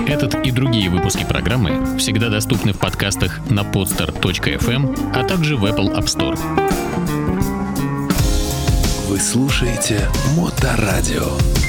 Этот и другие выпуски программы всегда доступны в подкастах на podster.fm, а также в Apple App Store. Вы слушаете Моторадио.